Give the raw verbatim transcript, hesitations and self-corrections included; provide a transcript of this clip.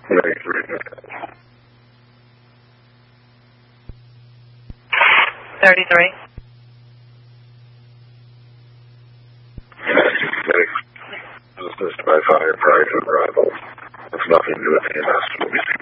thirty-three. Assist by fire, prior to arrival. It's nothing to do with A M S. We'll be